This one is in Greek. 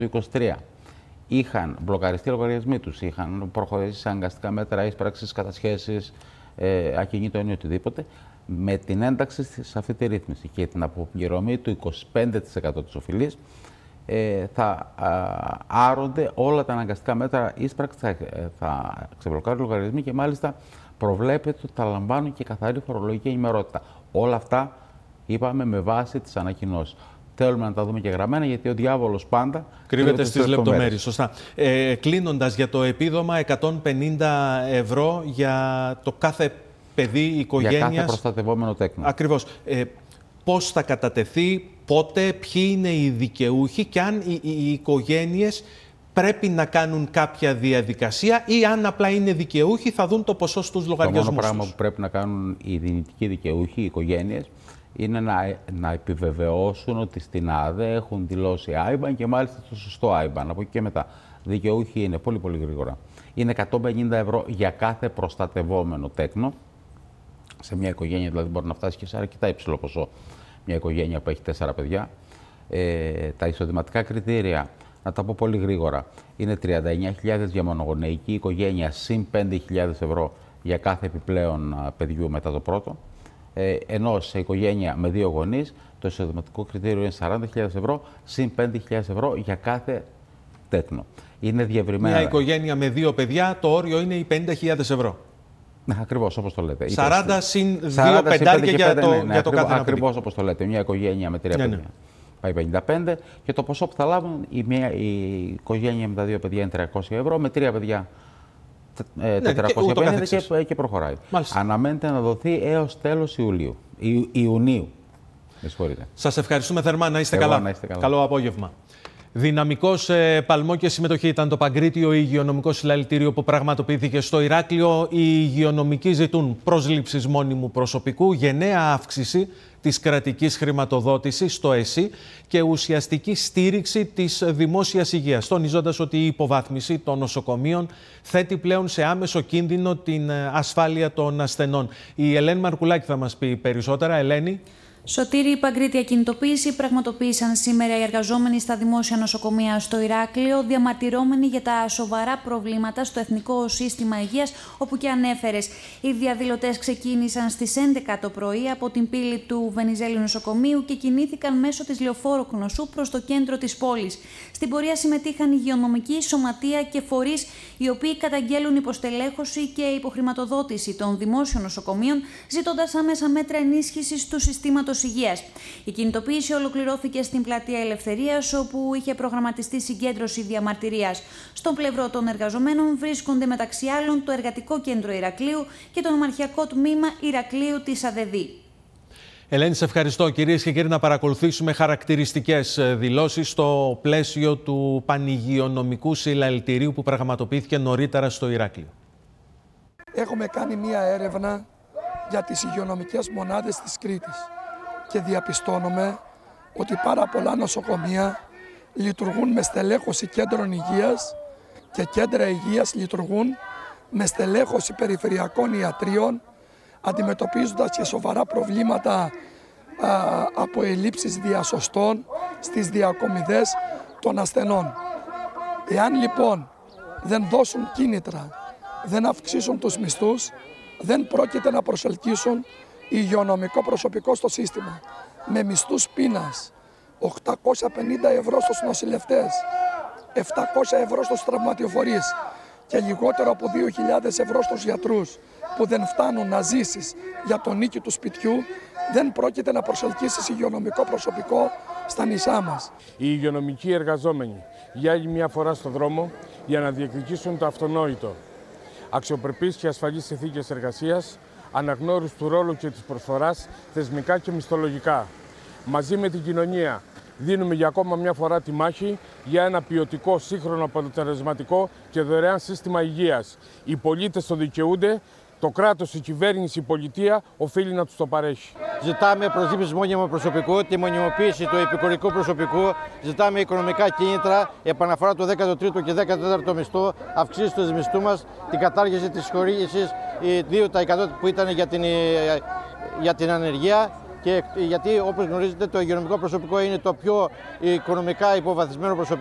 του 2023 είχαν μπλοκαριστεί οι λογαριασμοί τους, είχαν προχωρήσει σε αναγκαστικά μέτρα, εισπράξεις, κατασχέσεις, ακινήτων ή οτιδήποτε, με την ένταξη σε αυτή τη ρύθμιση και την αποπληρωμή του 25% της οφειλής, θα άρονται όλα τα αναγκαστικά μέτρα ίσπραξης, θα ξεμπλοκάρουν οι λογαριασμοί και μάλιστα προβλέπεται ότι θα λαμβάνουν και καθαρή φορολογική ενημερότητα. Όλα αυτά είπαμε με βάση τις ανακοινώσεις. Θέλουμε να τα δούμε και γραμμένα, γιατί ο διάβολος πάντα κρύβεται στις λεπτομέρειες. Σωστά. Κλείνοντας, για το επίδομα 150 ευρώ για το κάθε παιδί οικογένειας. Για κάθε προστατευόμενο τέκνο. Ακριβώς. Πώς θα κατατεθεί, πότε, ποιοι είναι οι δικαιούχοι και αν οι οικογένειες πρέπει να κάνουν κάποια διαδικασία ή αν απλά είναι δικαιούχοι θα δουν το ποσό στους λογαριασμούς. Το μόνο πράγμα που πρέπει να κάνουν οι δυνητικοί δικαιούχοι, οι οικογένειες, είναι να επιβεβαιώσουν ότι στην ΑΔΕ έχουν δηλώσει IBAN και μάλιστα το σωστό IBAN. Από εκεί και μετά. Δικαιούχοι είναι πολύ γρήγορα. Είναι 150 ευρώ για κάθε προστατευόμενο τέκνο. Σε μια οικογένεια δηλαδή μπορεί να φτάσει και σε αρκετά υψηλό ποσό. Μια οικογένεια που έχει 4 παιδιά. Τα εισοδηματικά κριτήρια, να τα πω πολύ γρήγορα, είναι 39.000 για μονογονεϊκή οικογένεια συν 5.000 ευρώ για κάθε επιπλέον παιδιού μετά το πρώτο. Ενώ σε οικογένεια με 2 γονείς το εισοδηματικό κριτήριο είναι 40.000 ευρώ συν 5.000 ευρώ για κάθε τέκνο. Είναι διευρυμένα. Μια οικογένεια με 2 παιδιά, το όριο είναι οι 50.000 ευρώ. Ναι, ακριβώς όπως το λέτε. 40 συν 2 πεντάρια για το κάθε ακριβώς όπως το λέτε. Μια οικογένεια με 3 παιδιά πάει 55 και το ποσό που θα λάβουν η οικογένεια με τα 2 παιδιά είναι 300 ευρώ, με 3 παιδιά 450 και προχωράει. Μάλιστα. Αναμένεται να δοθεί έως τέλος Ιουνίου. Με συγχωρείτε. Σας ευχαριστούμε θερμά. Να είστε καλά. Καλό απόγευμα. Δυναμικός παλμό και συμμετοχή ήταν το Παγκρίτιο Υγειονομικό Συλλαλητήριο που πραγματοποιήθηκε στο Ηράκλειο. Οι υγειονομικοί ζητούν πρόσληψης μόνιμου προσωπικού, γενναία αύξηση της κρατικής χρηματοδότησης στο ΕΣΥ και ουσιαστική στήριξη της δημόσιας υγείας, τονίζοντας ότι η υποβάθμιση των νοσοκομείων θέτει πλέον σε άμεσο κίνδυνο την ασφάλεια των ασθενών. Η Ελένη Μαρκουλάκη θα μας πει περισσότερα. Ελένη. Σωτήρη, παγκρίτια κινητοποίηση πραγματοποίησαν σήμερα οι εργαζόμενοι στα δημόσια νοσοκομεία στο Ηράκλειο, διαμαρτυρώμενοι για τα σοβαρά προβλήματα στο Εθνικό Σύστημα Υγείας, όπου και ανέφερες. Οι διαδηλωτές ξεκίνησαν στις 11 το πρωί από την πύλη του Βενιζέλιου Νοσοκομείου και κινήθηκαν μέσω της Λεωφόρου Κνωσού προς το κέντρο της πόλης. Στην πορεία συμμετείχαν υγειονομικοί, σωματεία και φορείς, οι οποίοι καταγγέλουν υποστελέχωση και υποχρηματοδότηση των δημόσιων νοσοκομείων, ζητώντας άμεσα μέτρα ενίσχυσης του συστήματος υγείας. Η κινητοποίηση ολοκληρώθηκε στην Πλατεία Ελευθερίας, όπου είχε προγραμματιστεί συγκέντρωση διαμαρτυρίας. Στον πλευρό των εργαζομένων βρίσκονται μεταξύ άλλων το Εργατικό Κέντρο Ηρακλείου και το Νομαρχιακό Τμήμα Ηρακλείου της ΑΔΕΔ. Ελένη, σε ευχαριστώ. Κυρίες και κύριοι, να παρακολουθήσουμε χαρακτηριστικές δηλώσεις στο πλαίσιο του Πανηγειονομικού Συλλαλητηρίου που πραγματοποιήθηκε νωρίτερα στο Ηράκλειο. Έχουμε κάνει μία έρευνα για τις υγειονομικές μονάδες της Κρήτης και διαπιστώνουμε ότι πάρα πολλά νοσοκομεία λειτουργούν με στελέχωση κέντρων υγείας και κέντρα υγείας λειτουργούν με στελέχωση περιφερειακών ιατρίων, αντιμετωπίζοντας και σοβαρά προβλήματα από ελλείψεις διασωστών στις διακομιδές των ασθενών. Εάν λοιπόν δεν δώσουν κίνητρα, δεν αυξήσουν τους μισθούς, δεν πρόκειται να προσελκύσουν υγειονομικό προσωπικό στο σύστημα. Με μισθούς πείνας, 850 ευρώ στους νοσηλευτές, 700 ευρώ στους τραυματιοφορείς και λιγότερο από 2.000 ευρώ στους γιατρούς που δεν φτάνουν να ζήσεις για τον νίκη του σπιτιού, δεν πρόκειται να προσελκύσεις υγειονομικό προσωπικό στα νησιά μας. Οι υγειονομικοί εργαζόμενοι για άλλη μια φορά στο δρόμο για να διεκδικήσουν το αυτονόητο. Αξιοπρεπείς και ασφαλείς συνθήκες εργασίας, αναγνώριση του ρόλου και της προσφοράς, θεσμικά και μισθολογικά. Μαζί με την κοινωνία δίνουμε για ακόμα μια φορά τη μάχη για ένα ποιοτικό, σύγχρονο, αποτελεσματικό και δωρεάν σύστημα υγείας. Οι πολίτες το δικαιούνται, το κράτος, η κυβέρνηση, η πολιτεία οφείλει να τους το παρέχει. Ζητάμε προσλήψεις μόνιμου προσωπικού, τη μονιμοποίηση του επικουρικού προσωπικού, ζητάμε οικονομικά κίνητρα, επαναφορά του 13ου και 14ου μισθού, αυξήσεις του μισθού μας, την κατάργηση της χορήγησης 2% που ήταν για την ανεργία. Και γιατί, όπως γνωρίζετε, το υγειονομικό προσωπικό είναι το πιο οικονομικά υποβαθμισμένο προσωπικό.